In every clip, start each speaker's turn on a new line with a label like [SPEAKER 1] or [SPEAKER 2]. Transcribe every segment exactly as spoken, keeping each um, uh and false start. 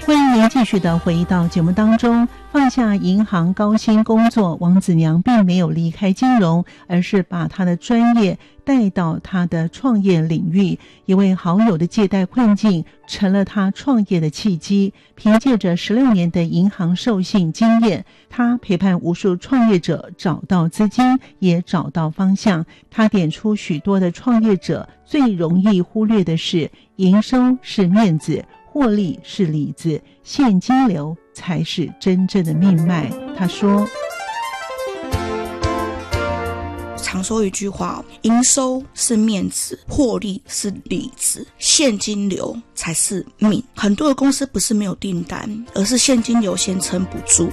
[SPEAKER 1] 欢迎您继续的回到节目当中。放下银行高薪工作，王子娘并没有离开金融，而是把她的专业带到她的创业领域。一位好友的借贷困境成了她创业的契机。凭借着十六年的银行授信经验，她陪伴无数创业者找到资金，也找到方向。她点出许多的创业者最容易忽略的是，营收是面子，获利是里子，现金流才是真正的命脉。他说，
[SPEAKER 2] 常说一句话，营收是面子，获利是里子，现金流才是命。很多的公司不是没有订单，而是现金流先撑不住。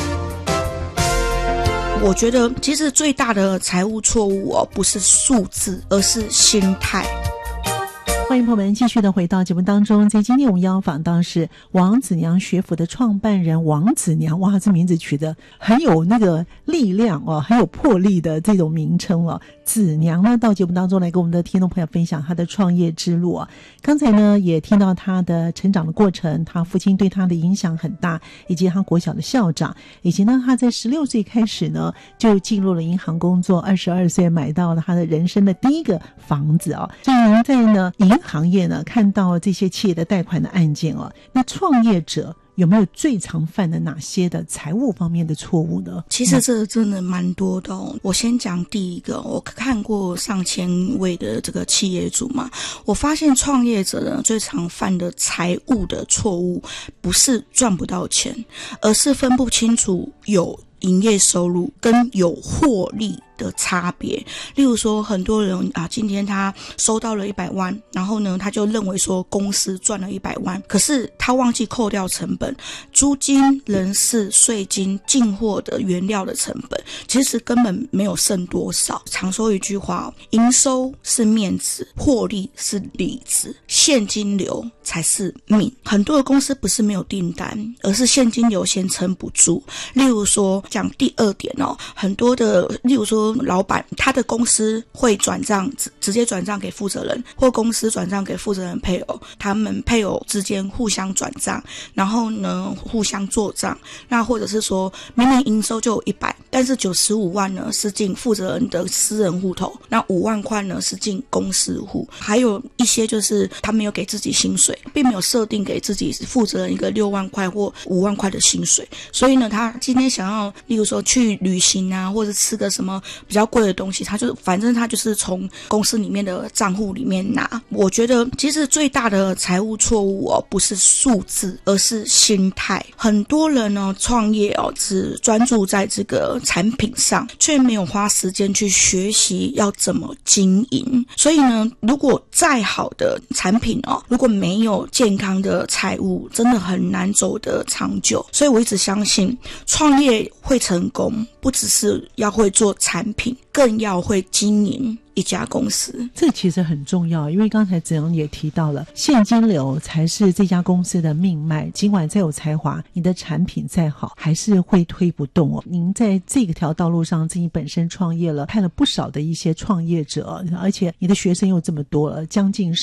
[SPEAKER 2] 我觉得其实最大的财务错误哦，不是数字，而是心态。
[SPEAKER 1] 欢迎朋友们继续的回到节目当中。在今天我们邀访到是王子娘学府的创办人王子娘。哇，这名字取得很有那个力量哦，很有魄力的这种名称哦。子娘呢到节目当中来跟我们的听众朋友分享她的创业之路啊。刚才呢也听到她的成长的过程，她父亲对她的影响很大，以及她国小的校长，以及呢她在十六岁开始呢就进入了银行工作，二十二岁买到了她的人生的第一个房子啊。所以您在呢银行业呢看到这些企业的贷款的案件哦，那创业者有没有最常犯的哪些的财务方面的错误呢？
[SPEAKER 2] 其实这真的蛮多的哦。我先讲第一个，我看过上千位的这个企业主嘛，我发现创业者呢最常犯的财务的错误，不是赚不到钱，而是分不清楚有营业收入跟有获利的差别。例如说很多人啊，今天他收到了一百万，然后呢他就认为说公司赚了一百万，可是他忘记扣掉成本，租金、人事、税金、进货的原料的成本，其实根本没有剩多少。常说一句话，营收是面子，获利是里子，现金流才是命。很多的公司不是没有订单，而是现金流先撑不住。例如说讲第二点哦，很多的例如说老板他的公司会转账，直接转账给负责人，或公司转账给负责人配偶，他们配偶之间互相转账，然后呢互相做账。那或者是说明明营收就有一百，但是九十五万呢是进负责人的私人户头，那五万块呢是进公司户。还有一些就是他没有给自己薪水，并没有设定给自己负责人一个六万块或五万块的薪水，所以呢他今天想要例如说去旅行啊，或者吃个什么比较贵的东西，他就反正他就是从公司里面的账户里面拿。我觉得其实最大的财务错误哦，不是数字，而是心态。很多人呢创业哦，只专注在这个产品上，却没有花时间去学习要怎么经营。所以呢，如果再好的产品哦，如果没有健康的财务，真的很难走得长久。所以我一直相信，创业会成功，不只是要会做产品，更要会经营一家公司。
[SPEAKER 1] 这其实很重要，因为刚才子阳也提到了，现金流才是这家公司的命脉。尽管再有才华，你的产品再好，还是会推不动哦。您在这个条道路上自己本身创业了，看了不少的一些创业者，而且你的学生又这么多了，将近